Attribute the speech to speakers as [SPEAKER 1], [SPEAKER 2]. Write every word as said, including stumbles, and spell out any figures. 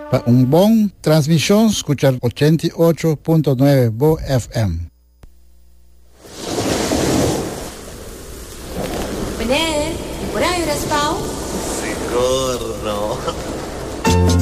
[SPEAKER 1] Para un buen transmisión, escuchar ochenta y ocho punto nueve Bo F M.
[SPEAKER 2] Meneer, por ahí eres Pau?
[SPEAKER 3] Seguro.